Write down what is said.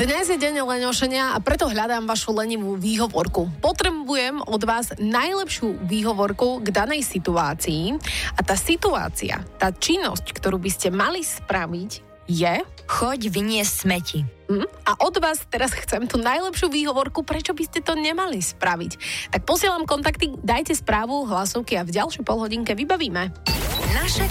Dnes je deň leňošenia a preto hľadám vašu lenivú výhovorku. Potrebujem od vás najlepšiu výhovorku k danej situácii a tá situácia, tá činnosť, ktorú by ste mali spraviť je... Choď vyniesť smeti. A od vás teraz chcem tú najlepšiu výhovorku, prečo by ste to nemali spraviť. Tak posielam kontakty, dajte správu, hlasovky a v ďalšej polhodinke vybavíme. Naše